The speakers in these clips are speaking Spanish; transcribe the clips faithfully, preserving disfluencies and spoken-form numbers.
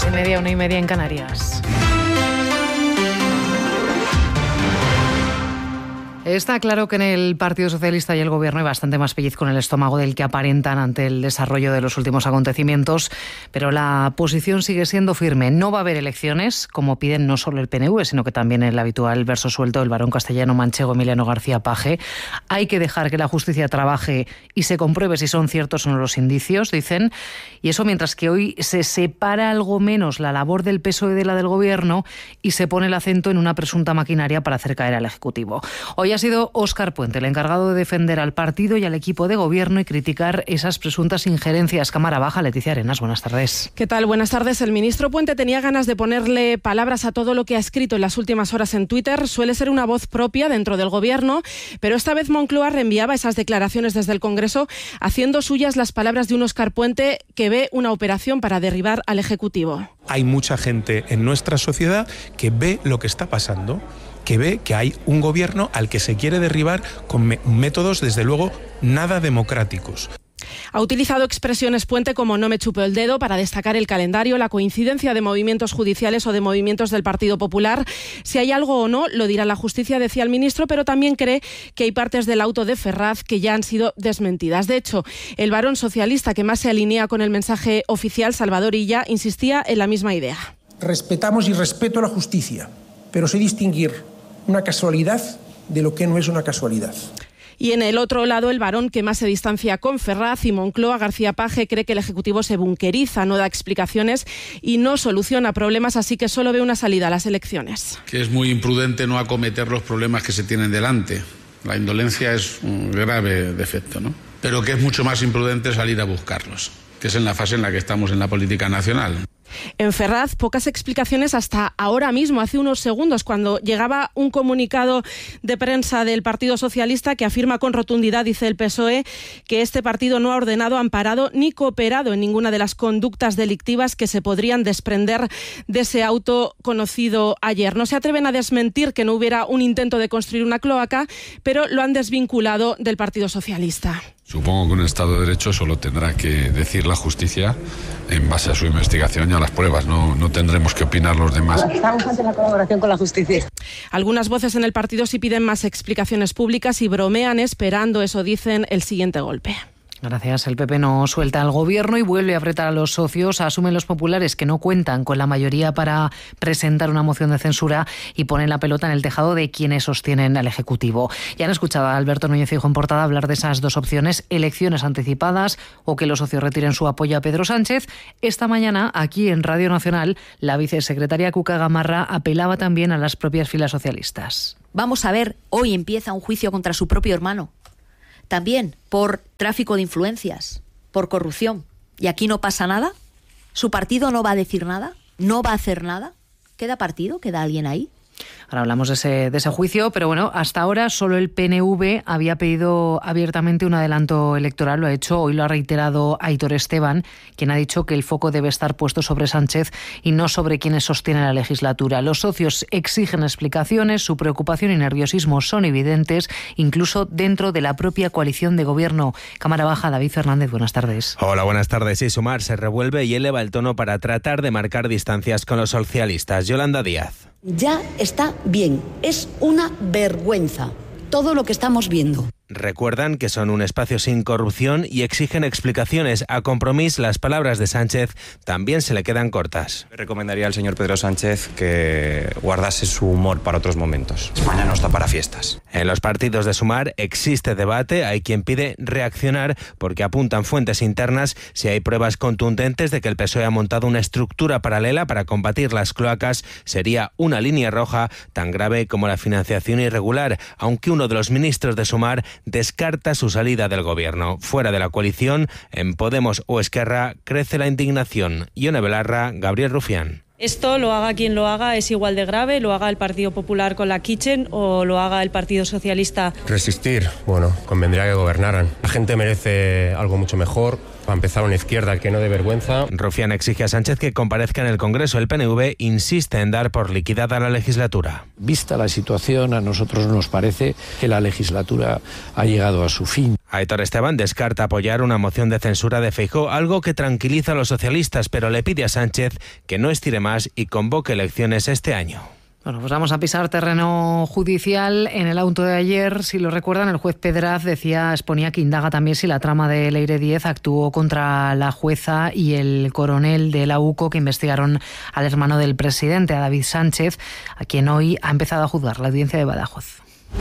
Dos y media, una y media en Canarias. Está claro que en el Partido Socialista y el Gobierno hay bastante más pellizco en el estómago del que aparentan ante el desarrollo de los últimos acontecimientos, pero la posición sigue siendo firme. No va a haber elecciones, como piden no solo el P N V, sino que también el habitual verso suelto del varón castellano manchego Emiliano García Paje. Hay que dejar que la justicia trabaje y se compruebe si son ciertos o no los indicios, dicen, y eso mientras que hoy se separa algo menos la labor del P S O E de la del Gobierno y se pone el acento en una presunta maquinaria para hacer caer al Ejecutivo. Hoy ha sido Óscar Puente el encargado de defender al partido y al equipo de gobierno y criticar esas presuntas injerencias. Cámara Baja, Leticia Arenas, buenas tardes. ¿Qué tal? Buenas tardes. El ministro Puente tenía ganas de ponerle palabras a todo lo que ha escrito en las últimas horas en Twitter. Suele ser una voz propia dentro del gobierno, pero esta vez Moncloa reenviaba esas declaraciones desde el Congreso, haciendo suyas las palabras de un Óscar Puente que ve una operación para derribar al Ejecutivo. Hay mucha gente en nuestra sociedad que ve lo que está pasando, que ve que hay un gobierno al que se quiere derribar con me- métodos, desde luego, nada democráticos. Ha utilizado expresiones Puente como no me chupo el dedo para destacar el calendario, la coincidencia de movimientos judiciales o de movimientos del Partido Popular. Si hay algo o no, lo dirá la justicia, decía el ministro, pero también cree que hay partes del auto de Ferraz que ya han sido desmentidas. De hecho, el varón socialista que más se alinea con el mensaje oficial, Salvador Illa, insistía en la misma idea. Respetamos y respeto la justicia, pero sé distinguir una casualidad de lo que no es una casualidad. Y en el otro lado, el varón que más se distancia con Ferraz y Moncloa, García Paje, cree que el Ejecutivo se bunqueriza, no da explicaciones y no soluciona problemas, así que solo ve una salida a las elecciones. Que es muy imprudente no acometer los problemas que se tienen delante. La indolencia es un grave defecto, ¿no? Pero que es mucho más imprudente salir a buscarlos, que es en la fase en la que estamos en la política nacional. En Ferraz, pocas explicaciones hasta ahora mismo, hace unos segundos, cuando llegaba un comunicado de prensa del Partido Socialista que afirma con rotundidad, dice el P S O E, que este partido no ha ordenado, amparado ni cooperado en ninguna de las conductas delictivas que se podrían desprender de ese auto conocido ayer. No se atreven a desmentir que no hubiera un intento de construir una cloaca, pero lo han desvinculado del Partido Socialista. Supongo que un Estado de Derecho solo tendrá que decir la justicia en base a su investigación y a las pruebas. No, no tendremos que opinar los demás. Estamos ante la colaboración con la justicia. Algunas voces en el partido sí piden más explicaciones públicas y bromean esperando, eso dicen, el siguiente golpe. Gracias. El P P no suelta al Gobierno y vuelve a apretar a los socios. Asumen los populares que no cuentan con la mayoría para presentar una moción de censura y ponen la pelota en el tejado de quienes sostienen al Ejecutivo. Ya han escuchado a Alberto Núñez Feijóo en portada hablar de esas dos opciones, elecciones anticipadas o que los socios retiren su apoyo a Pedro Sánchez. Esta mañana, aquí en Radio Nacional, la vicesecretaria Cuca Gamarra apelaba también a las propias filas socialistas. Vamos a ver, hoy empieza un juicio contra su propio hermano. También por tráfico de influencias, por corrupción. ¿Y aquí no pasa nada? ¿Su partido no va a decir nada? ¿No va a hacer nada? ¿Queda partido? ¿Queda alguien ahí? Ahora hablamos de ese, de ese juicio, pero bueno, hasta ahora solo el P N V había pedido abiertamente un adelanto electoral, lo ha hecho, hoy lo ha reiterado Aitor Esteban, quien ha dicho que el foco debe estar puesto sobre Sánchez y no sobre quienes sostienen la legislatura. Los socios exigen explicaciones, su preocupación y nerviosismo son evidentes, incluso dentro de la propia coalición de gobierno. Cámara Baja, David Fernández, buenas tardes. Hola, buenas tardes. Sí, Sumar se revuelve y eleva el tono para tratar de marcar distancias con los socialistas. Yolanda Díaz. Ya está bien, es una vergüenza todo lo que estamos viendo. Recuerdan que son un espacio sin corrupción y exigen explicaciones. A Compromís, las palabras de Sánchez también se le quedan cortas. Recomendaría al señor Pedro Sánchez que guardase su humor para otros momentos. España no está para fiestas. En los partidos de Sumar existe debate. Hay quien pide reaccionar porque apuntan fuentes internas si hay pruebas contundentes de que el P S O E ha montado una estructura paralela para combatir las cloacas. Sería una línea roja tan grave como la financiación irregular, aunque uno de los ministros de Sumar descarta su salida del gobierno. Fuera de la coalición, en Podemos o Esquerra, crece la indignación. Ione Belarra, Gabriel Rufián. Esto, lo haga quien lo haga, es igual de grave, lo haga el Partido Popular con la Kitchen o lo haga el Partido Socialista. Resistir, bueno, convendría que gobernaran. La gente merece algo mucho mejor. Para empezar, una izquierda que no dé vergüenza. Rufián exige a Sánchez que comparezca en el Congreso. El P N V insiste en dar por liquidada la legislatura. Vista la situación, a nosotros nos parece que la legislatura ha llegado a su fin. Aitor Esteban descarta apoyar una moción de censura de Feijóo, algo que tranquiliza a los socialistas, pero le pide a Sánchez que no estire más y convoque elecciones este año. Bueno, pues vamos a pisar terreno judicial. En el auto de ayer, si lo recuerdan, el juez Pedraz decía, exponía que indaga también si la trama de Leire Díez actuó contra la jueza y el coronel de la U C O que investigaron al hermano del presidente, a David Sánchez, a quien hoy ha empezado a juzgar la audiencia de Badajoz.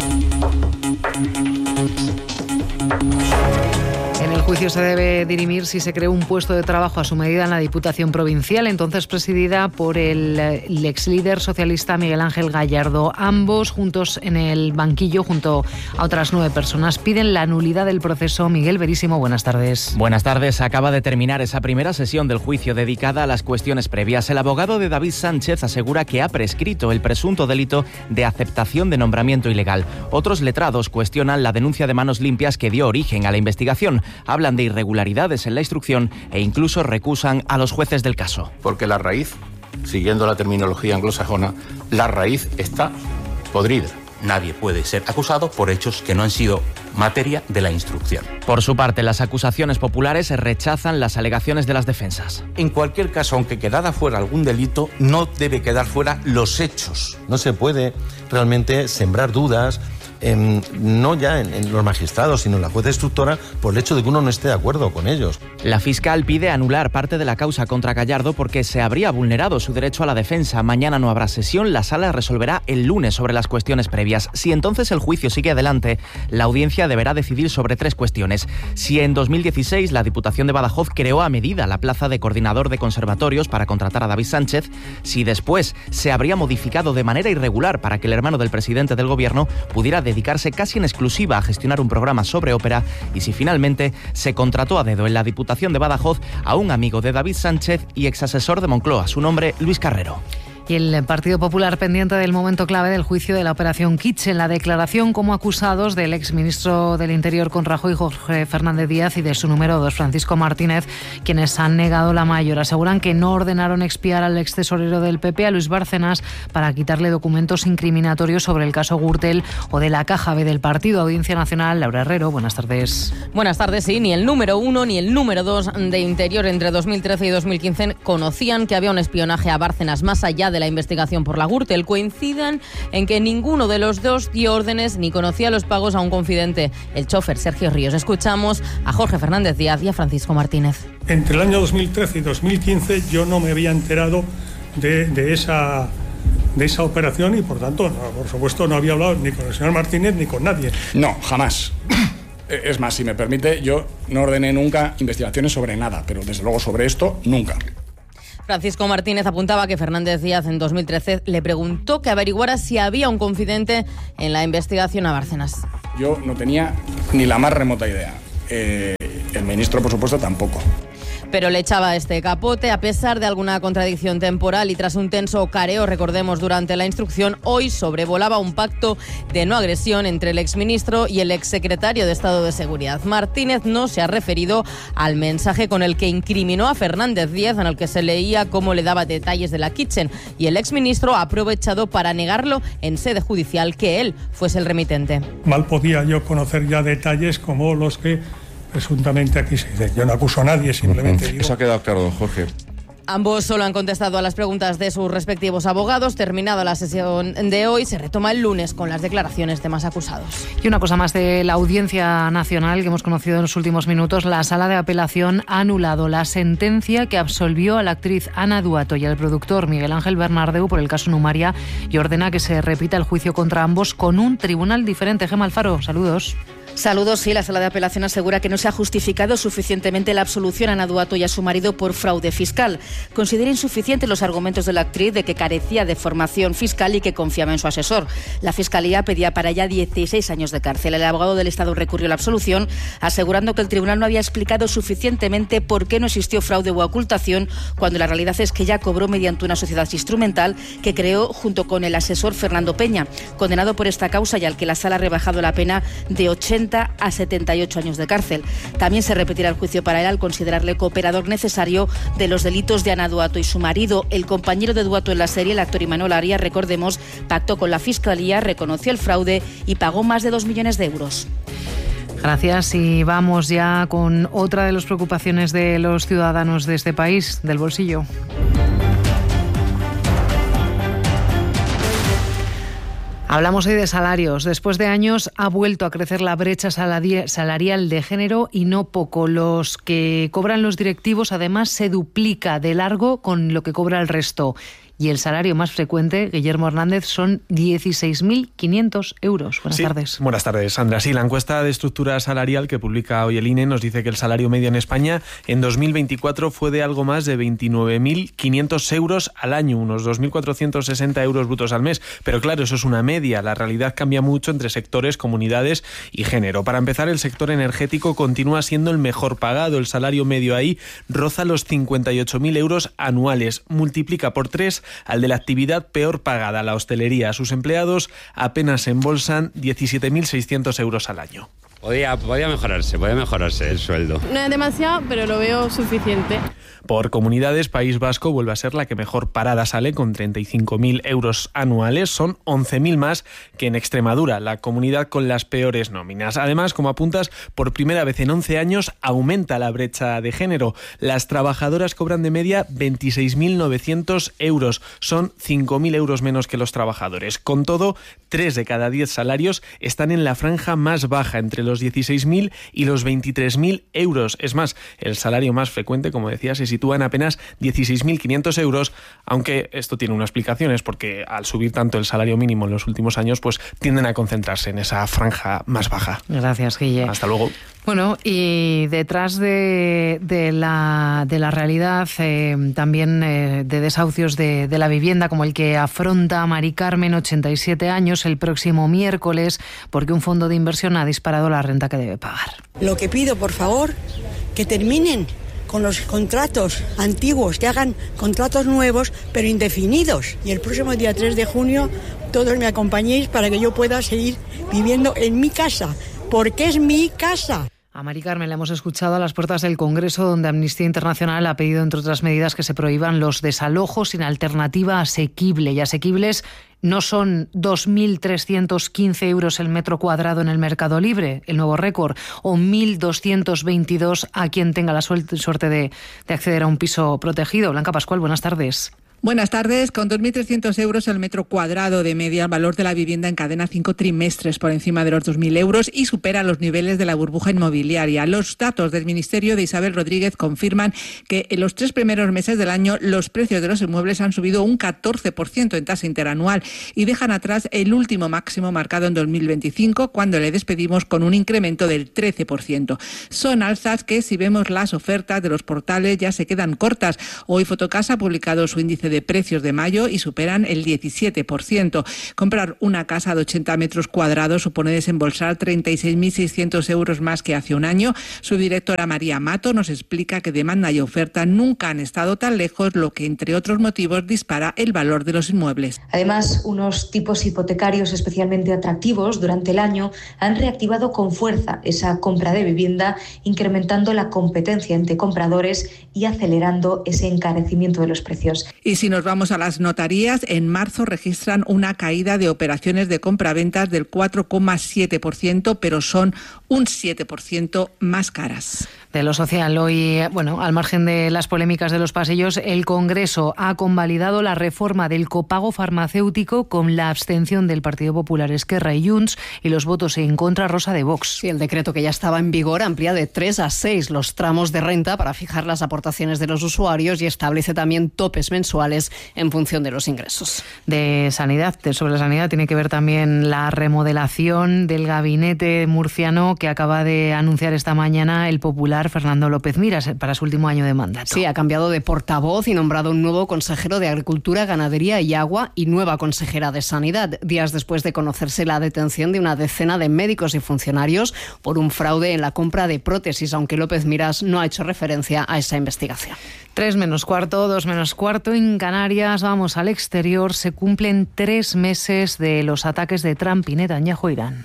En el juicio se debe dirimir si se creó un puesto de trabajo a su medida en la Diputación Provincial, entonces presidida por el, el ex líder socialista Miguel Ángel Gallardo. Ambos juntos en el banquillo, junto a otras nueve personas, piden la nulidad del proceso. Miguel Verísimo, buenas tardes. Buenas tardes. Acaba de terminar esa primera sesión del juicio dedicada a las cuestiones previas. El abogado de David Sánchez asegura que ha prescrito el presunto delito de aceptación de nombramiento ilegal. Otros letrados cuestionan la denuncia de manos limpias que dio origen a la investigación. Hablan de irregularidades en la instrucción e incluso recusan a los jueces del caso. Porque la raíz, siguiendo la terminología anglosajona, la raíz está podrida. Nadie puede ser acusado por hechos que no han sido materia de la instrucción. Por su parte, las acusaciones populares rechazan las alegaciones de las defensas. En cualquier caso, aunque quedara fuera algún delito, no debe quedar fuera los hechos. No se puede realmente sembrar dudas, En, no ya en, en los magistrados, sino en la jueza instructora, por el hecho de que uno no esté de acuerdo con ellos. La fiscal pide anular parte de la causa contra Gallardo porque se habría vulnerado su derecho a la defensa. Mañana no habrá sesión, la sala resolverá el lunes sobre las cuestiones previas. Si entonces el juicio sigue adelante, la audiencia deberá decidir sobre tres cuestiones. Si en dos mil dieciséis la Diputación de Badajoz creó a medida la plaza de coordinador de conservatorios para contratar a David Sánchez, si después se habría modificado de manera irregular para que el hermano del presidente del gobierno pudiera dedicarse casi en exclusiva a gestionar un programa sobre ópera, y si finalmente se contrató a dedo en la Diputación de Badajoz a un amigo de David Sánchez y exasesor de Moncloa, su nombre Luis Carrero. Y el Partido Popular pendiente del momento clave del juicio de la operación Kitchen, la declaración como acusados del exministro del Interior con Rajoy, Jorge Fernández Díaz, y de su número dos, Francisco Martínez, quienes han negado la mayor. Aseguran que no ordenaron expiar al ex tesorero del P P, a Luis Bárcenas, para quitarle documentos incriminatorios sobre el caso Gürtel o de la caja B del partido. Audiencia Nacional, Laura Herrero, buenas tardes. Buenas tardes, sí, ni el número uno ni el número dos de Interior entre dos mil trece y dos mil quince conocían que había un espionaje a Bárcenas más allá de la investigación por la Gürtel. Coincidan en que ninguno de los dos dio órdenes ni conocía los pagos a un confidente, el chofer Sergio Ríos. Escuchamos a Jorge Fernández Díaz y a Francisco Martínez. Entre el año dos mil trece y dos mil quince yo no me había enterado de, de esa de esa operación y por tanto, no, por supuesto, no había hablado ni con el señor Martínez ni con nadie. No, jamás. Es más, si me permite, yo no ordené nunca investigaciones sobre nada, pero desde luego sobre esto, nunca. Francisco Martínez apuntaba que Fernández Díaz en dos mil trece le preguntó que averiguara si había un confidente en la investigación a Bárcenas. Yo no tenía ni la más remota idea. Eh, el ministro, por supuesto, tampoco. Pero le echaba este capote a pesar de alguna contradicción temporal y tras un tenso careo, recordemos, durante la instrucción, hoy sobrevolaba un pacto de no agresión entre el exministro y el exsecretario de Estado de Seguridad. Martínez no se ha referido al mensaje con el que incriminó a Fernández Díaz, en el que se leía cómo le daba detalles de la Kitchen, y el exministro ha aprovechado para negarlo en sede judicial que él fuese el remitente. Mal podía yo conocer ya detalles como los que presuntamente aquí se dice. Yo no acuso a nadie, simplemente digo... Eso ha quedado claro, Jorge. Ambos solo han contestado a las preguntas de sus respectivos abogados. Terminada la sesión de hoy, se retoma el lunes con las declaraciones de más acusados. Y una cosa más de la Audiencia Nacional que hemos conocido en los últimos minutos. La Sala de Apelación ha anulado la sentencia que absolvió a la actriz Ana Duato y al productor Miguel Ángel Bernardeu por el caso Numaria y ordena que se repita el juicio contra ambos con un tribunal diferente. Gemma Alfaro, saludos. Saludos. Sí, la Sala de Apelación asegura que no se ha justificado suficientemente la absolución a Ana Duato y a su marido por fraude fiscal. Considera insuficientes los argumentos de la actriz de que carecía de formación fiscal y que confiaba en su asesor. La Fiscalía pedía para ella dieciséis años de cárcel. El abogado del Estado recurrió la absolución, asegurando que el tribunal no había explicado suficientemente por qué no existió fraude o ocultación, cuando la realidad es que ella cobró mediante una sociedad instrumental que creó junto con el asesor Fernando Peña, condenado por esta causa y al que la Sala ha rebajado la pena de ochenta a setenta y ocho años de cárcel. También se repetirá el juicio para él al considerarle cooperador necesario de los delitos de Ana Duato y su marido. El compañero de Duato en la serie, el actor Imanol Arias, recordemos, pactó con la Fiscalía, reconoció el fraude y pagó más de dos millones de euros. Gracias, y vamos ya con otra de las preocupaciones de los ciudadanos de este país, del bolsillo. Hablamos hoy de salarios. Después de años ha vuelto a crecer la brecha salarial de género, y no poco. Los que cobran los directivos además se duplica de largo con lo que cobra el resto. Y el salario más frecuente, Guillermo Hernández, son dieciséis mil quinientos euros. Buenas sí, tardes. Buenas tardes, Sandra. Sí, la encuesta de estructura salarial que publica hoy el I N E nos dice que el salario medio en España en dos mil veinticuatro fue de algo más de veintinueve mil quinientos euros al año, unos dos mil cuatrocientos sesenta euros brutos al mes. Pero claro, eso es una media. La realidad cambia mucho entre sectores, comunidades y género. Para empezar, el sector energético continúa siendo el mejor pagado. El salario medio ahí roza los cincuenta y ocho mil euros anuales. Multiplica por tres al de la actividad peor pagada, la hostelería. Sus empleados apenas embolsan diecisiete mil seiscientos euros al año. Podía, podía mejorarse, podía mejorarse el sueldo. No es demasiado, pero lo veo suficiente. Por comunidades, País Vasco vuelve a ser la que mejor parada sale, con treinta y cinco mil euros anuales. Son once mil más que en Extremadura, la comunidad con las peores nóminas. Además, como apuntas, por primera vez en once años aumenta la brecha de género. Las trabajadoras cobran de media veintiséis mil novecientos euros. Son cinco mil euros menos que los trabajadores. Con todo, tres de cada diez salarios están en la franja más baja, entre los dieciséis mil y los veintitrés mil euros. Es más, el salario más frecuente, como decía, se sitúa en apenas dieciséis mil quinientos euros, aunque esto tiene una explicación, es porque al subir tanto el salario mínimo en los últimos años, pues tienden a concentrarse en esa franja más baja. Gracias, Guille. Hasta luego. Bueno, y detrás de, de, la, de la realidad eh, también eh, de desahucios de, de la vivienda, como el que afronta Mari Carmen, ochenta y siete años, el próximo miércoles, porque un fondo de inversión ha disparado la renta que debe pagar. Lo que pido, por favor, que terminen con los contratos antiguos, que hagan contratos nuevos, pero indefinidos. Y el próximo día tres de junio todos me acompañéis para que yo pueda seguir viviendo en mi casa, porque es mi casa. A Mari Carmen la hemos escuchado a las puertas del Congreso, donde Amnistía Internacional ha pedido, entre otras medidas, que se prohíban los desalojos sin alternativa asequible. Y asequibles no son dos mil trescientos quince euros el metro cuadrado en el Mercado Libre, el nuevo récord, o mil doscientos veintidós a quien tenga la suerte de, de acceder a un piso protegido. Blanca Pascual, buenas tardes. Buenas tardes. Con dos mil trescientos euros el metro cuadrado de media, el valor de la vivienda encadena cinco trimestres por encima de los dos mil euros y supera los niveles de la burbuja inmobiliaria. Los datos del Ministerio de Isabel Rodríguez confirman que en los tres primeros meses del año los precios de los inmuebles han subido un catorce por ciento en tasa interanual y dejan atrás el último máximo marcado en dos mil veinticinco, cuando le despedimos con un incremento del trece por ciento. Son alzas que, si vemos las ofertas de los portales, ya se quedan cortas. Hoy Fotocasa ha publicado su índice de precios de mayo y superan el diecisiete por ciento. Comprar una casa de ochenta metros cuadrados supone desembolsar treinta y seis mil seiscientos euros más que hace un año. Su directora María Mato nos explica que demanda y oferta nunca han estado tan lejos, lo que, entre otros motivos, dispara el valor de los inmuebles. Además, unos tipos hipotecarios especialmente atractivos durante el año han reactivado con fuerza esa compra de vivienda, incrementando la competencia entre compradores y acelerando ese encarecimiento de los precios. Y si nos vamos a las notarías, en marzo registran una caída de operaciones de compraventas del cuatro coma siete por ciento, pero son un siete por ciento más caras. De lo social, hoy, bueno, al margen de las polémicas de los pasillos, el Congreso ha convalidado la reforma del copago farmacéutico con la abstención del Partido Popular, Esquerra y Junts, y los votos en contra Rosa de Vox. Sí, el decreto, que ya estaba en vigor, amplía de tres a seis los tramos de renta para fijar las aportaciones de los usuarios y establece también topes mensuales en función de los ingresos. De sanidad, de sobre la sanidad, tiene que ver también la remodelación del gabinete murciano que acaba de anunciar esta mañana el Popular Fernando López Miras para su último año de mandato. Sí, ha cambiado de portavoz y nombrado un nuevo consejero de Agricultura, Ganadería y Agua y nueva consejera de Sanidad, días después de conocerse la detención de una decena de médicos y funcionarios por un fraude en la compra de prótesis, aunque López Miras no ha hecho referencia a esa investigación. Tres menos cuarto, dos menos cuarto en Canarias. Vamos al exterior. Se cumplen tres meses de los ataques de Trump y Netanyahu a Irán.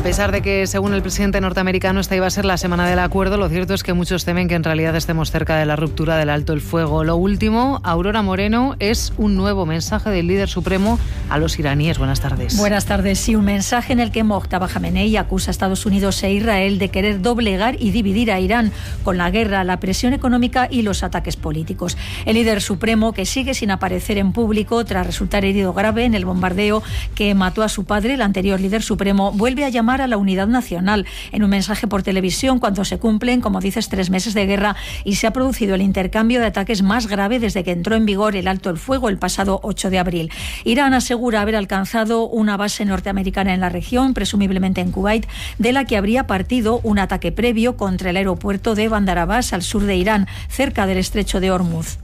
pesar de que, según el presidente norteamericano, esta iba a ser la semana del acuerdo, lo cierto es que muchos temen que en realidad estemos cerca de la ruptura del alto el fuego. Lo último, Aurora Moreno, es un nuevo mensaje del líder supremo a los iraníes. Buenas tardes. Buenas tardes. Sí, un mensaje en el que Mojtaba Jamenei acusa a Estados Unidos e Israel de querer doblegar y dividir a Irán con la guerra, la presión económica y los ataques políticos. El líder supremo, que sigue sin aparecer en público tras resultar herido grave en el bombardeo que mató a su padre, el anterior líder supremo, vuelve a llamar a la unidad nacional en un mensaje por televisión cuando se cumplen, como dices, tres meses de guerra y se ha producido el intercambio de ataques más grave desde que entró en vigor el alto el fuego el pasado ocho de abril. Irán asegura haber alcanzado una base norteamericana en la región, presumiblemente en Kuwait, de la que habría partido un ataque previo contra el aeropuerto de Bandar Abbas, al sur de Irán, cerca del estrecho de Hormuz.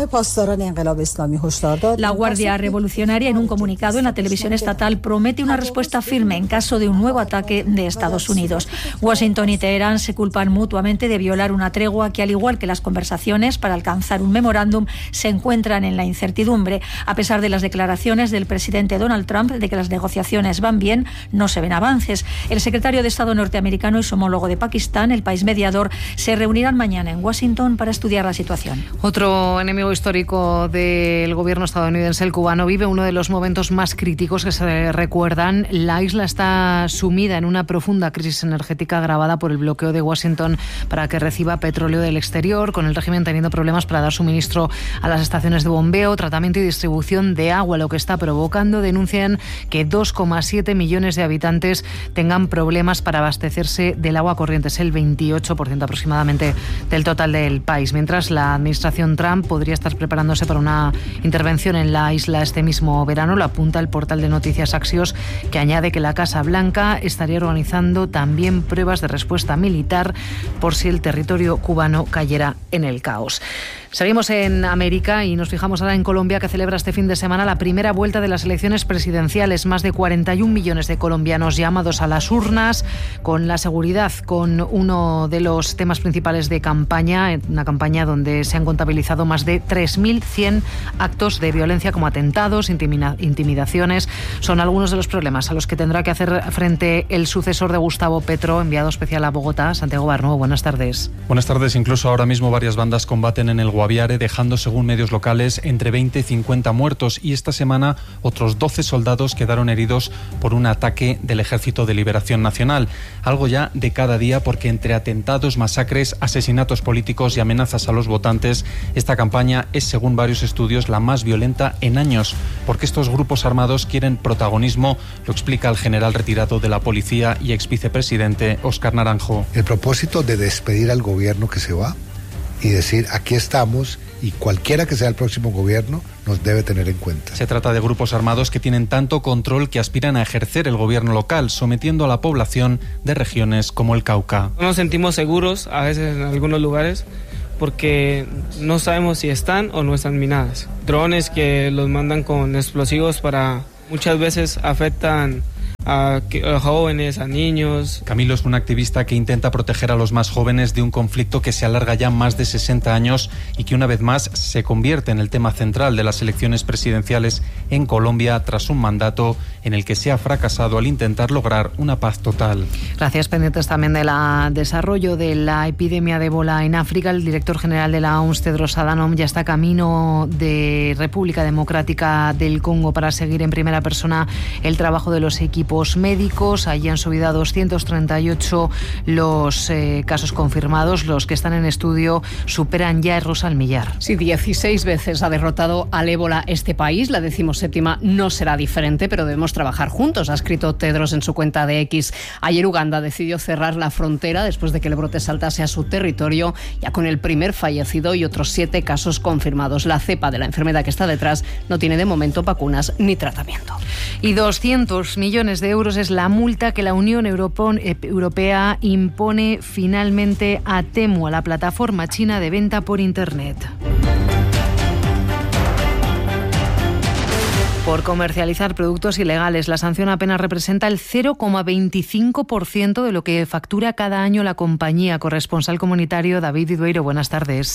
La Guardia Revolucionaria, en un comunicado en la televisión estatal, promete una respuesta firme en caso de un nuevo ataque de Estados Unidos. Washington y Teherán se culpan mutuamente de violar una tregua que, al igual que las conversaciones para alcanzar un memorándum, se encuentran en la incertidumbre. A pesar de las declaraciones del presidente Donald Trump de que las negociaciones van bien, no se ven avances. El secretario de Estado norteamericano y su homólogo de Pakistán, el país mediador, se reunirán mañana en Washington para estudiar la situación. Otro enemigo histórico del gobierno estadounidense, el cubano, vive uno de los momentos más críticos que se recuerdan. La isla está sumida en una profunda crisis energética agravada por el bloqueo de Washington para que reciba petróleo del exterior, con el régimen teniendo problemas para dar suministro a las estaciones de bombeo, tratamiento y distribución de agua, lo que está provocando, denuncian, que dos coma siete millones de habitantes tengan problemas para abastecerse del agua corriente. Es el veintiocho por ciento aproximadamente del total del país. Mientras, la administración Trump podría estar preparándose para una intervención en la isla este mismo verano. Lo apunta el portal de noticias Axios, que añade que la Casa Blanca estaría organizando también pruebas de respuesta militar por si el territorio cubano cayera en el caos. Seguimos en América y nos fijamos ahora en Colombia, que celebra este fin de semana la primera vuelta de las elecciones presidenciales. Más de cuarenta y un millones de colombianos llamados a las urnas, con la seguridad con uno de los temas principales de campaña, una campaña donde se han contabilizado más de tres mil cien actos de violencia, como atentados, intimida- intimidaciones. Son algunos de los problemas a los que tendrá que hacer frente el sucesor de Gustavo Petro, enviado especial a Bogotá. Santiago Barnuevo, buenas tardes. Buenas tardes. Incluso ahora mismo varias bandas combaten en el Guaviare, dejando, según medios locales, entre veinte y cincuenta muertos, y esta semana otros doce soldados quedaron heridos por un ataque del Ejército de Liberación Nacional. Algo ya de cada día, porque entre atentados, masacres, asesinatos políticos y amenazas a los votantes, esta campaña es, según varios estudios, la más violenta en años, porque estos grupos armados quieren protagonismo, lo explica el general retirado de la policía y ex vicepresidente Óscar Naranjo. El propósito de despedir al gobierno que se va y decir, aquí estamos, y cualquiera que sea el próximo gobierno nos debe tener en cuenta. Se trata de grupos armados que tienen tanto control que aspiran a ejercer el gobierno local, sometiendo a la población de regiones como el Cauca. No nos sentimos seguros a veces en algunos lugares, porque no sabemos si están o no están minadas. Drones que los mandan con explosivos para, muchas veces afectan a jóvenes, a niños. Camilo es un activista que intenta proteger a los más jóvenes de un conflicto que se alarga ya más de sesenta años y que una vez más se convierte en el tema central de las elecciones presidenciales en Colombia, tras un mandato en el que se ha fracasado al intentar lograr una paz total. Gracias. Pendientes también del desarrollo de la epidemia de ébola en África. El director general de la O M S, Tedros Adhanom, ya está camino de República Democrática del Congo para seguir en primera persona el trabajo de los equipos médicos. Allí han subido a doscientos treinta y ocho los eh, casos confirmados. Los que están en estudio superan ya, Rosa, el millar. Sí, dieciséis veces ha derrotado al ébola este país. La decimoséptima no será diferente, pero debemos trabajar juntos, ha escrito Tedros en su cuenta de X. Ayer Uganda decidió cerrar la frontera después de que el brote saltase a su territorio, ya con el primer fallecido y otros siete casos confirmados. La cepa de la enfermedad que está detrás no tiene de momento vacunas ni tratamiento. Y doscientos millones de euros es la multa que la Unión Europea impone finalmente a Temu, a la plataforma china de venta por Internet, por comercializar productos ilegales. La sanción apenas representa el cero coma veinticinco por ciento de lo que factura cada año la compañía. Corresponsal comunitario David Idueiro, buenas tardes.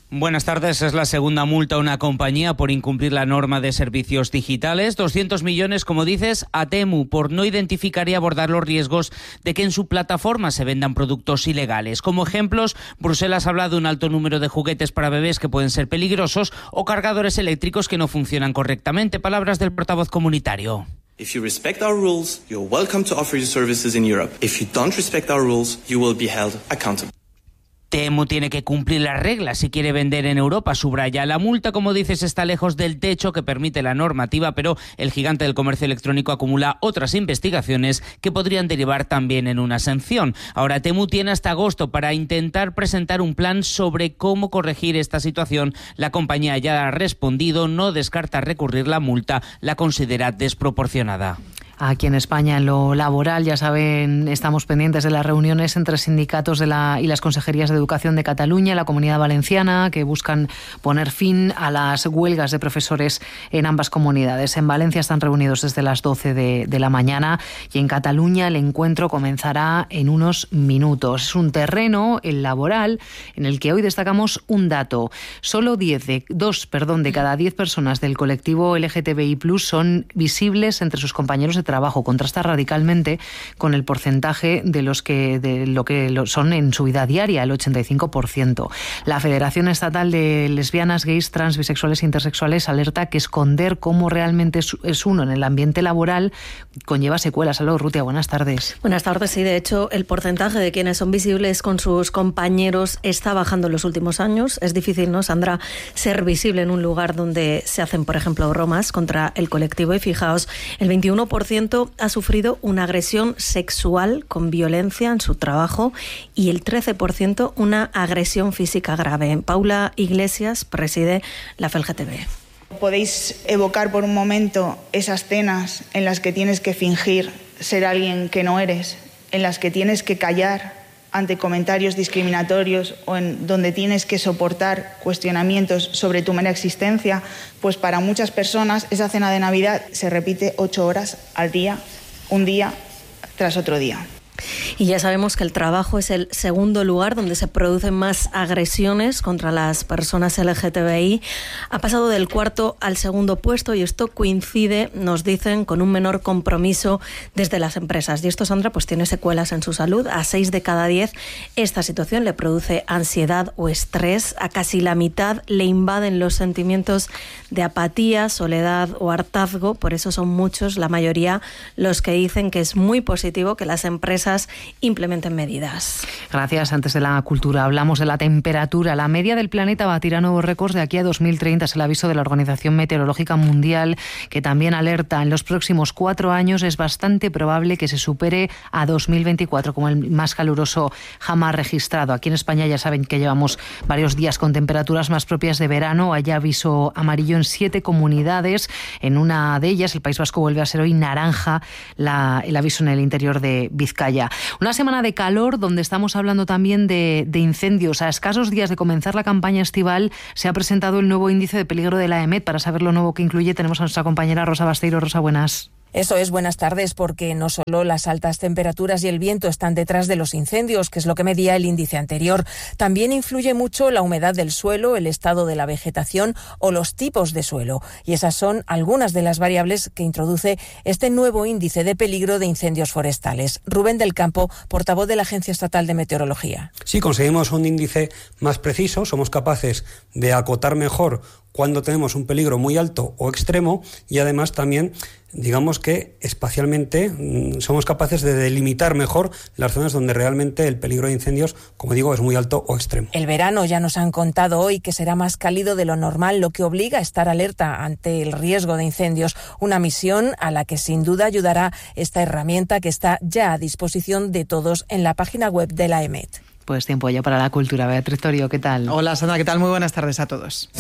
Buenas tardes. Es la segunda multa a una compañía por incumplir la norma de servicios digitales. doscientos millones, como dices, a Temu por no identificar y abordar los riesgos de que en su plataforma se vendan productos ilegales. Como ejemplos, Bruselas habla de un alto número de juguetes para bebés que pueden ser peligrosos o cargadores eléctricos que no funcionan correctamente. Palabras del portavoz comunitario. If you respect our rules, you're welcome to offer your services in Europe. If you don't respect our rules, you will be held accountable. Temu tiene que cumplir las reglas si quiere vender en Europa, subraya. La multa, como dices, está lejos del techo que permite la normativa, pero el gigante del comercio electrónico acumula otras investigaciones que podrían derivar también en una sanción. Ahora Temu tiene hasta agosto para intentar presentar un plan sobre cómo corregir esta situación. La compañía ya ha respondido, no descarta recurrir la multa, la considera desproporcionada. Aquí en España, en lo laboral, ya saben, estamos pendientes de las reuniones entre sindicatos de la, y las consejerías de Educación de Cataluña y la Comunidad Valenciana, que buscan poner fin a las huelgas de profesores en ambas comunidades. En Valencia están reunidos desde las doce de, de la mañana y en Cataluña el encuentro comenzará en unos minutos. Es un terreno, el laboral, en el que hoy destacamos un dato. Solo diez de, dos, perdón, de cada diez personas del colectivo L G T B I plus son visibles entre sus compañeros de trabajo. Contrasta radicalmente con el porcentaje de los que de lo que lo son en su vida diaria, el ochenta y cinco por ciento. La Federación Estatal de Lesbianas, Gays, Trans, Bisexuales e Intersexuales alerta que esconder cómo realmente es uno en el ambiente laboral conlleva secuelas. Saludos, Rutia, buenas tardes. Buenas tardes, sí, de hecho el porcentaje de quienes son visibles con sus compañeros está bajando en los últimos años. Es difícil, ¿no, Sandra, ser visible en un lugar donde se hacen, por ejemplo, bromas contra el colectivo? Y fijaos, el veintiuno por ciento ha sufrido una agresión sexual con violencia en su trabajo y el trece por ciento una agresión física grave. Paula Iglesias preside la F E L G T B. ¿Podéis evocar por un momento esas cenas en las que tienes que fingir ser alguien que no eres, en las que tienes que callar ante comentarios discriminatorios o en donde tienes que soportar cuestionamientos sobre tu mera existencia? Pues para muchas personas esa cena de Navidad se repite ocho horas al día, un día tras otro día. Y ya sabemos que el trabajo es el segundo lugar donde se producen más agresiones contra las personas L G T B I. Ha pasado del cuarto al segundo puesto y esto coincide, nos dicen, con un menor compromiso desde las empresas. Y esto, Sandra, pues tiene secuelas en su salud. A seis de cada diez esta situación le produce ansiedad o estrés. A casi la mitad le invaden los sentimientos de apatía, soledad o hartazgo. Por eso son muchos, la mayoría, los que dicen que es muy positivo que las empresas implementen medidas. Gracias. Antes de la cultura hablamos de la temperatura. La media del planeta batirá nuevos récords de aquí a dos mil treinta. Es el aviso de la Organización Meteorológica Mundial, que también alerta en los próximos cuatro años es bastante probable que se supere a dos mil veinticuatro como el más caluroso jamás registrado. Aquí en España ya saben que llevamos varios días con temperaturas más propias de verano. Hay aviso amarillo en siete comunidades. En una de ellas, el País Vasco, vuelve a ser hoy naranja la, el aviso en el interior de Vizcaya. Una semana de calor donde estamos hablando también de, de incendios. A escasos días de comenzar la campaña estival se ha presentado el nuevo índice de peligro de la E M E T. Para saber lo nuevo que incluye tenemos a nuestra compañera Rosa Basteiro. Rosa, buenas. Eso es, buenas tardes, porque no solo las altas temperaturas y el viento están detrás de los incendios, que es lo que medía el índice anterior. También influye mucho la humedad del suelo, el estado de la vegetación o los tipos de suelo. Y esas son algunas de las variables que introduce este nuevo índice de peligro de incendios forestales. Rubén del Campo, portavoz de la Agencia Estatal de Meteorología. Sí, conseguimos un índice más preciso, somos capaces de acotar mejor cuando tenemos un peligro muy alto o extremo y además también, digamos que espacialmente mmm, somos capaces de delimitar mejor las zonas donde realmente el peligro de incendios, como digo, es muy alto o extremo. El verano ya nos han contado hoy que será más cálido de lo normal, lo que obliga a estar alerta ante el riesgo de incendios. Una misión a la que sin duda ayudará esta herramienta que está ya a disposición de todos en la página web de la E M E T. Pues tiempo ya para la cultura. Beatriz Torio, ¿qué tal? Hola, Sandra, ¿qué tal? Muy buenas tardes a todos.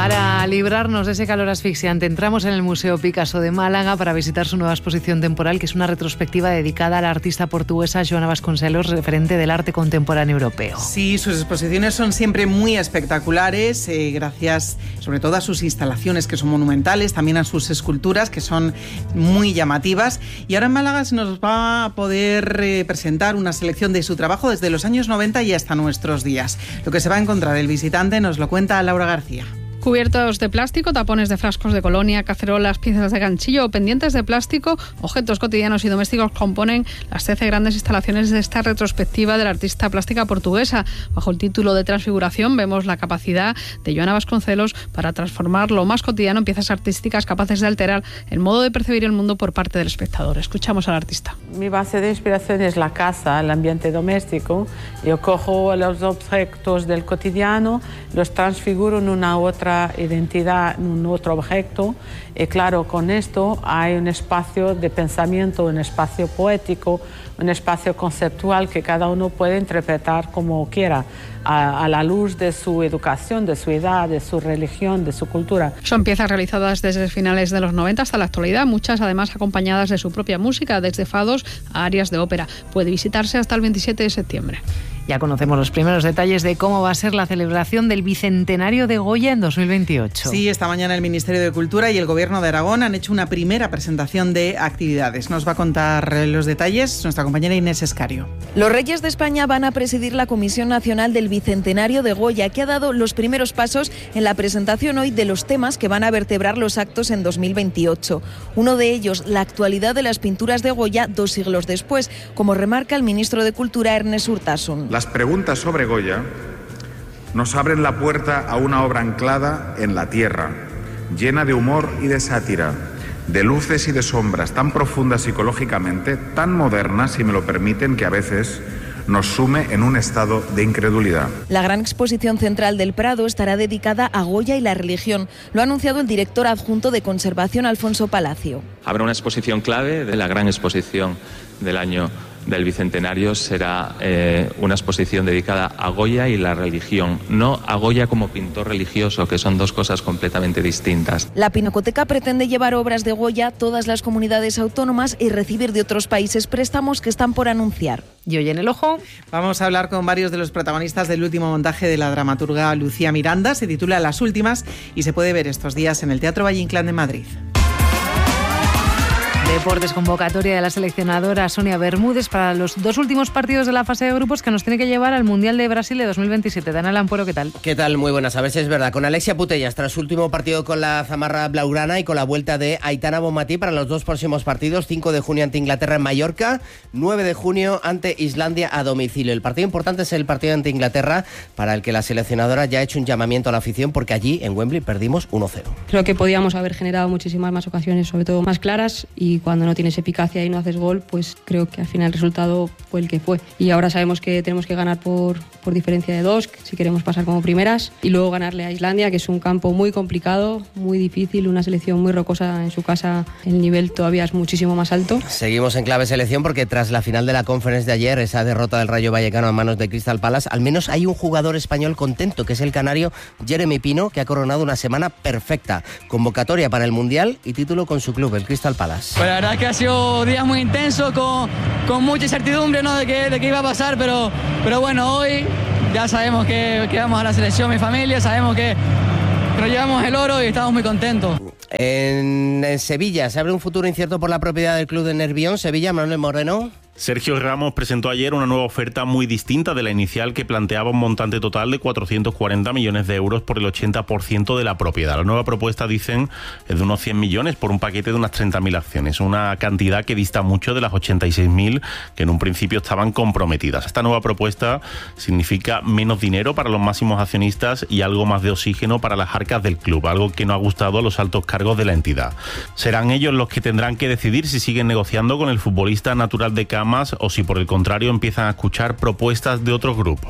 Para librarnos de ese calor asfixiante, entramos en el Museo Picasso de Málaga para visitar su nueva exposición temporal, que es una retrospectiva dedicada a la artista portuguesa Joana Vasconcelos, referente del arte contemporáneo europeo. Sí, sus exposiciones son siempre muy espectaculares, eh, gracias sobre todo a sus instalaciones, que son monumentales, también a sus esculturas, que son muy llamativas. Y ahora en Málaga se nos va a poder eh, presentar una selección de su trabajo desde los años noventa y hasta nuestros días. Lo que se va a encontrar el visitante nos lo cuenta Laura García. Cubiertos de plástico, tapones de frascos de colonia, cacerolas, piezas de ganchillo o pendientes de plástico, objetos cotidianos y domésticos componen las trece grandes instalaciones de esta retrospectiva de la artista plástica portuguesa. Bajo el título de Transfiguración vemos la capacidad de Joana Vasconcelos para transformar lo más cotidiano en piezas artísticas capaces de alterar el modo de percibir el mundo por parte del espectador. Escuchamos al artista. Mi base de inspiración es la casa, el ambiente doméstico. Yo cojo los objetos del cotidiano, los transfiguro en una otra identidad, en un otro objeto, y claro, con esto hay un espacio de pensamiento, un espacio poético, un espacio conceptual que cada uno puede interpretar como quiera, a, a la luz de su educación, de su edad, de su religión, de su cultura. Son piezas realizadas desde finales de los noventa hasta la actualidad, muchas además acompañadas de su propia música, desde fados a arias de ópera. Puede visitarse hasta el veintisiete de septiembre. Ya conocemos los primeros detalles de cómo va a ser la celebración del Bicentenario de Goya en dos mil veintiocho. Sí, esta mañana el Ministerio de Cultura y el Gobierno de Aragón han hecho una primera presentación de actividades. Nos va a contar los detalles nuestra compañera Inés Escario. Los Reyes de España van a presidir la Comisión Nacional del Bicentenario de Goya, que ha dado los primeros pasos en la presentación hoy de los temas que van a vertebrar los actos en dos mil veintiocho. Uno de ellos, la actualidad de las pinturas de Goya dos siglos después, como remarca el ministro de Cultura, Ernest Urtasun. Las preguntas sobre Goya nos abren la puerta a una obra anclada en la tierra, llena de humor y de sátira, de luces y de sombras, tan profundas psicológicamente, tan modernas, si me lo permiten, que a veces nos sume en un estado de incredulidad. La gran exposición central del Prado estará dedicada a Goya y la religión. Lo ha anunciado el director adjunto de Conservación, Alfonso Palacio. Habrá una exposición clave de la gran exposición del año del Bicentenario. Será eh, una exposición dedicada a Goya y la religión, no a Goya como pintor religioso, que son dos cosas completamente distintas. La Pinacoteca pretende llevar obras de Goya a todas las comunidades autónomas y recibir de otros países préstamos que están por anunciar. Y hoy en el ojo vamos a hablar con varios de los protagonistas del último montaje de la dramaturga Lucía Miranda. Se titula Las Últimas y se puede ver estos días en el Teatro Valle Inclán de Madrid. Deportes, convocatoria de la seleccionadora Sonia Bermúdez para los dos últimos partidos de la fase de grupos que nos tiene que llevar al Mundial de Brasil de dos mil veintisiete. Daniel Ampuero, ¿qué tal? ¿Qué tal? Muy buenas. A ver si es verdad. Con Alexia Putellas tras su último partido con la zamarra blaugrana y con la vuelta de Aitana Bonmatí para los dos próximos partidos. cinco de junio ante Inglaterra en Mallorca, nueve de junio ante Islandia a domicilio. El partido importante es el partido ante Inglaterra, para el que la seleccionadora ya ha hecho un llamamiento a la afición, porque allí en Wembley perdimos uno cero. Creo que podíamos haber generado muchísimas más ocasiones, sobre todo más claras, y cuando no tienes eficacia y no haces gol, pues creo que al final el resultado fue el que fue. Y ahora sabemos que tenemos que ganar por, por diferencia de dos, si queremos pasar como primeras, y luego ganarle a Islandia, que es un campo muy complicado, muy difícil, una selección muy rocosa en su casa. El nivel todavía es muchísimo más alto. Seguimos en clave selección, porque tras la final de la Conference de ayer, esa derrota del Rayo Vallecano a manos de Crystal Palace, al menos hay un jugador español contento, que es el canario Jeremy Pino, que ha coronado una semana perfecta. Convocatoria para el Mundial y título con su club, el Crystal Palace. Pues la verdad es que ha sido días muy intensos, con, con mucha incertidumbre, ¿no?, de qué de qué iba a pasar, pero, pero bueno, hoy ya sabemos que, que vamos a la selección, mi familia, sabemos que, que nos llevamos el oro y estamos muy contentos. En, en Sevilla se abre un futuro incierto por la propiedad del club de Nervión. Sevilla, Manuel Moreno. Sergio Ramos presentó ayer una nueva oferta muy distinta de la inicial, que planteaba un montante total de cuatrocientos cuarenta millones de euros por el ochenta por ciento de la propiedad. La nueva propuesta, dicen, es de unos cien millones por un paquete de unas treinta mil acciones, una cantidad que dista mucho de las ochenta y seis mil que en un principio estaban comprometidas. Esta nueva propuesta significa menos dinero para los máximos accionistas y algo más de oxígeno para las arcas del club, algo que no ha gustado a los altos cargos de la entidad. Serán ellos los que tendrán que decidir si siguen negociando con el futbolista natural de Camas o si por el contrario empiezan a escuchar propuestas de otros grupos.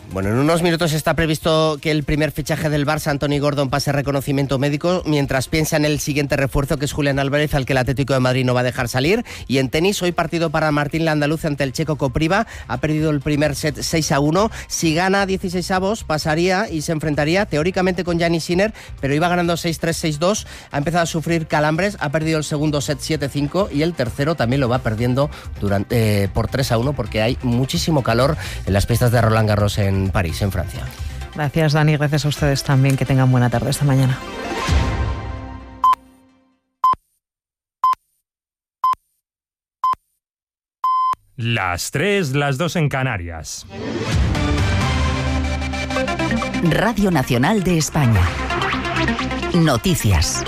Bueno, en unos minutos está previsto que el primer fichaje del Barça, Anthony Gordon, pase reconocimiento médico, mientras piensa en el siguiente refuerzo, que es Julián Álvarez, al que el Atlético de Madrid no va a dejar salir. Y en tenis, hoy partido para Martín Landaluz ante el checo Kopriva. Ha perdido el primer set seis a uno. Si gana dieciséis avos, pasaría y se enfrentaría teóricamente con Gianni Sinner, pero iba ganando seis tres, seis dos. Ha empezado a sufrir calambres, ha perdido el segundo set siete cinco y el tercero también lo va perdiendo durante, eh, por tres a uno, porque hay muchísimo calor en las pistas de Roland Garros en en París, en Francia. Gracias, Dani. Gracias a ustedes también. Que tengan buena tarde esta mañana. Las tres, las dos en Canarias. Radio Nacional de España. Noticias.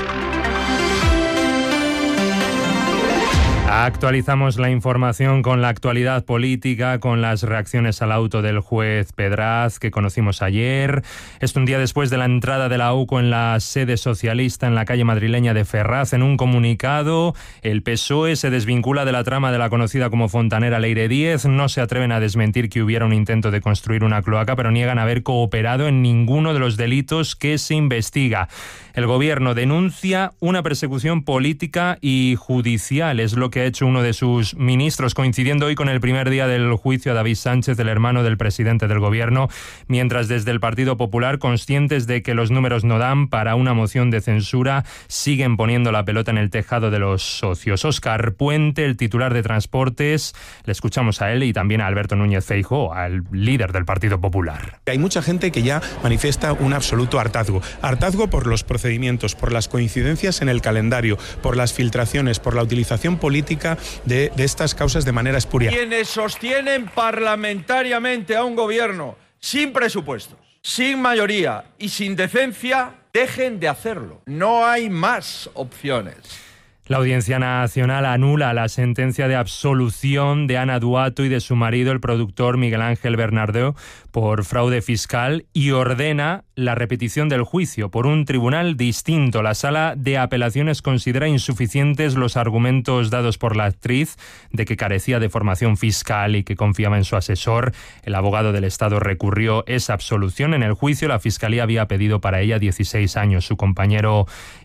Actualizamos la información con la actualidad política, con las reacciones al auto del juez Pedraz que conocimos ayer. Es un día después de la entrada de la U C O en la sede socialista en la calle madrileña de Ferraz. En un comunicado, el P S O E se desvincula de la trama de la conocida como Fontanera Leire diez. No se atreven a desmentir que hubiera un intento de construir una cloaca, pero niegan haber cooperado en ninguno de los delitos que se investiga. El gobierno denuncia una persecución política y judicial, es lo que ha hecho uno de sus ministros, coincidiendo hoy con el primer día del juicio a David Sánchez, el hermano del presidente del gobierno, mientras desde el Partido Popular, conscientes de que los números no dan para una moción de censura, siguen poniendo la pelota en el tejado de los socios. Óscar Puente, el titular de Transportes, le escuchamos a él y también a Alberto Núñez Feijóo, al líder del Partido Popular. Hay mucha gente que ya manifiesta un absoluto hartazgo. Hartazgo por los procedimientos, por las coincidencias en el calendario, por las filtraciones, por la utilización política de, de estas causas de manera espuria. Quienes sostienen parlamentariamente a un gobierno sin presupuestos, sin mayoría y sin decencia, dejen de hacerlo. No hay más opciones. La Audiencia Nacional anula la sentencia de absolución de Ana Duato y de su marido, el productor Miguel Ángel Bernardeu, por fraude fiscal y ordena la repetición del juicio por un tribunal distinto. La Sala de Apelaciones considera insuficientes los argumentos dados por la actriz de que carecía de formación fiscal y que confiaba en su asesor. El abogado del Estado recurrió esa absolución. En el juicio, la Fiscalía había pedido para ella dieciséis años. Su compañero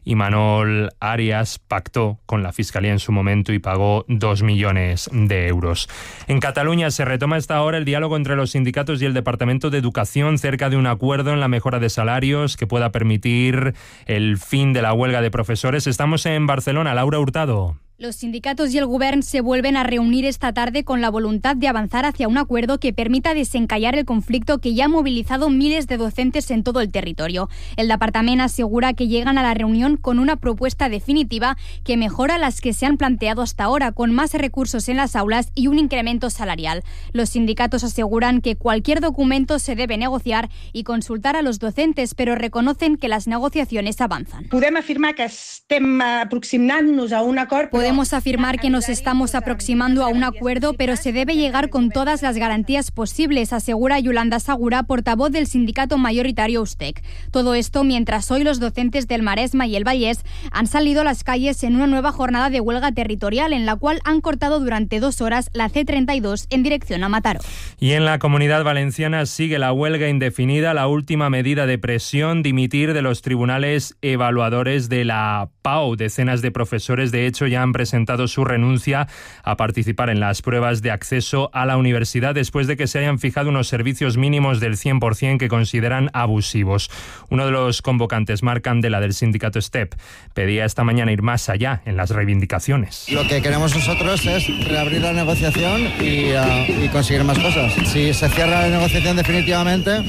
Imanol Arias pactó con la Fiscalía en su momento y pagó dos millones de euros. En Cataluña se retoma a esta hora el diálogo entre los sindicatos y el Departamento de Educación cerca de un acuerdo en la mejora de salarios que pueda permitir el fin de la huelga de profesores. Estamos en Barcelona. Laura Hurtado. Los sindicatos y el Govern se vuelven a reunir esta tarde con la voluntad de avanzar hacia un acuerdo que permita desencallar el conflicto que ya ha movilizado miles de docentes en todo el territorio. El departamento asegura que llegan a la reunión con una propuesta definitiva que mejora las que se han planteado hasta ahora, con más recursos en las aulas y un incremento salarial. Los sindicatos aseguran que cualquier documento se debe negociar y consultar a los docentes, pero reconocen que las negociaciones avanzan. Podemos afirmar que estem aproximant-nos a un acord. Podemos afirmar que nos estamos aproximando a un acuerdo, pero se debe llegar con todas las garantías posibles, asegura Yolanda Sagura, portavoz del sindicato mayoritario Ustec. Todo esto mientras hoy los docentes del Maresma y el Vallès han salido a las calles en una nueva jornada de huelga territorial, en la cual han cortado durante dos horas la C treinta y dos en dirección a Mataró. Y en la Comunidad Valenciana sigue la huelga indefinida, la última medida de presión, dimitir de los tribunales evaluadores de la P A U. Decenas de profesores, de hecho, ya han presentado su renuncia a participar en las pruebas de acceso a la universidad después de que se hayan fijado unos servicios mínimos del cien por ciento que consideran abusivos. Uno de los convocantes, Marc Candela, del sindicato STEP, pedía esta mañana ir más allá en las reivindicaciones. Lo que queremos nosotros es reabrir la negociación y, uh, y conseguir más cosas. Si se cierra la negociación definitivamente,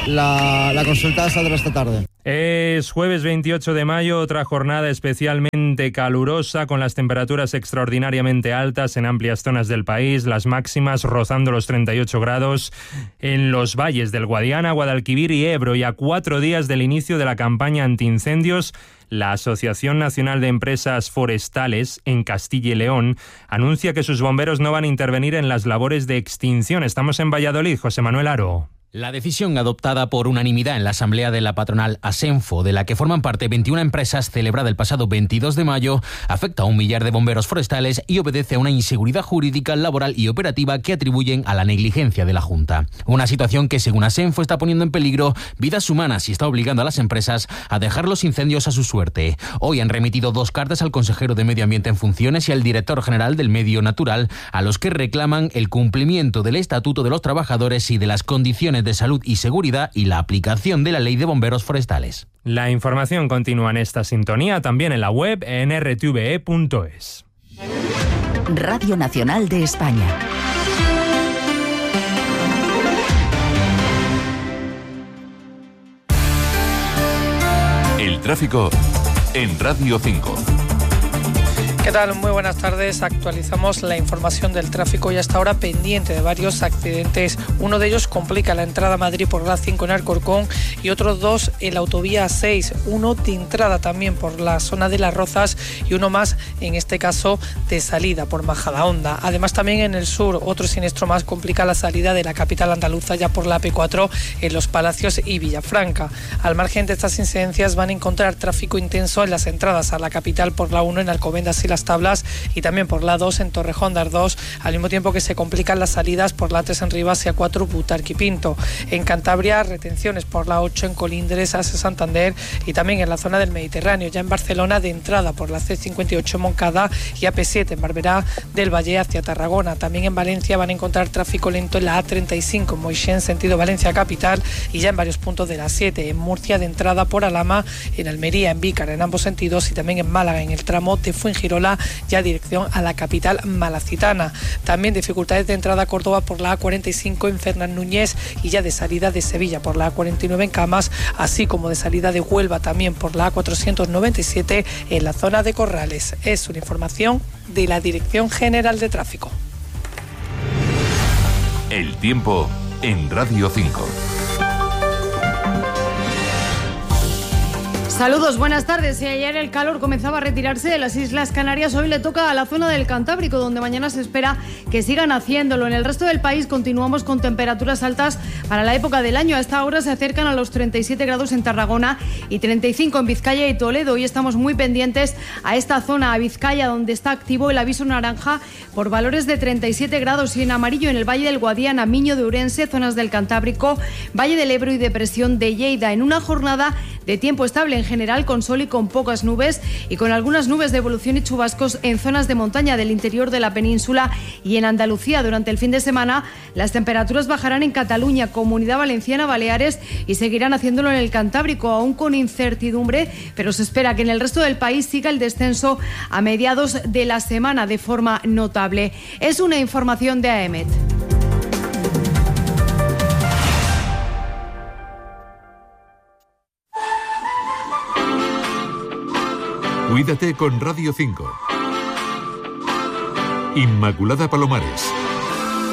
la, la consulta saldrá esta tarde. Es jueves veintiocho de mayo, otra jornada especialmente calurosa con las temperaturas extraordinariamente altas en amplias zonas del país, las máximas rozando los treinta y ocho grados en los valles del Guadiana, Guadalquivir y Ebro, y a cuatro días del inicio de la campaña antiincendios. La Asociación Nacional de Empresas Forestales en Castilla y León anuncia que sus bomberos no van a intervenir en las labores de extinción. Estamos en Valladolid, José Manuel Aro. La decisión adoptada por unanimidad en la asamblea de la patronal Asenfo, de la que forman parte veintiuna empresas, celebrada el pasado veintidós de mayo, afecta a un millar de bomberos forestales y obedece a una inseguridad jurídica, laboral y operativa que atribuyen a la negligencia de la Junta. Una situación que, según Asenfo, está poniendo en peligro vidas humanas y está obligando a las empresas a dejar los incendios a su suerte. Hoy han remitido dos cartas al consejero de Medio Ambiente en funciones y al director general del Medio Natural, a los que reclaman el cumplimiento del Estatuto de los Trabajadores y de las condiciones de salud y seguridad y la aplicación de la Ley de Bomberos Forestales. La información continúa en esta sintonía, también en la web en r t v e punto es. Radio Nacional de España. El tráfico en Radio cinco. ¿Qué tal? Muy buenas tardes. Actualizamos la información del tráfico y hasta ahora pendiente de varios accidentes. Uno de ellos complica la entrada a Madrid por la A cinco en Alcorcón y otros dos en la autovía A seis. Uno de entrada también por la zona de Las Rozas y uno más, en este caso, de salida por Majadahonda. Además, también en el sur, otro siniestro más complica la salida de la capital andaluza ya por la A P cuatro en Los Palacios y Villafranca. Al margen de estas incidencias van a encontrar tráfico intenso en las entradas a la capital por la uno en Alcobendas y Las Tablas y también por la dos en Torrejón de Ardoz, al mismo tiempo que se complican las salidas por la tres en Rivas y A cuatro Butarque y Pinto. En Cantabria, retenciones por la ocho en Colindres, Ase Santander y también en la zona del Mediterráneo. Ya en Barcelona, de entrada por la C cincuenta y ocho en Moncada y A P siete en Barberá del Valle hacia Tarragona. También en Valencia van a encontrar tráfico lento en la A treinta y cinco en Moixent, sentido Valencia capital, y ya en varios puntos de la siete. En Murcia, de entrada por Alhama, en Almería, en Vícar, en ambos sentidos, y también en Málaga, en el tramo de Fuengirola, ya dirección a la capital malacitana. También dificultades de entrada a Córdoba por la A cuarenta y cinco en Fernán Núñez y ya de salida de Sevilla por la A cuarenta y nueve en Camas, así como de salida de Huelva también por la A cuatrocientos noventa y siete en la zona de Corrales. Es una información de la Dirección General de Tráfico. El tiempo en Radio cinco. Saludos, buenas tardes. Si ayer el calor comenzaba a retirarse de las Islas Canarias, hoy le toca a la zona del Cantábrico, donde mañana se espera que sigan haciéndolo. En el resto del país continuamos con temperaturas altas para la época del año. A esta hora se acercan a los treinta y siete grados en Tarragona y treinta y cinco en Vizcaya y Toledo. Hoy estamos muy pendientes a esta zona, a Vizcaya, donde está activo el aviso naranja por valores de treinta y siete grados y en amarillo en el Valle del Guadiana, Miño de Urense, zonas del Cantábrico, Valle del Ebro y depresión de Lleida. En una jornada de tiempo estable en general, con sol y con pocas nubes y con algunas nubes de evolución y chubascos en zonas de montaña del interior de la península y en Andalucía. Durante el fin de semana las temperaturas bajarán en Cataluña, Comunidad Valenciana, Baleares y seguirán haciéndolo en el Cantábrico, aún con incertidumbre, pero se espera que en el resto del país siga el descenso a mediados de la semana de forma notable. Es una información de A E M E T. Cuídate con Radio cinco. Inmaculada Palomares.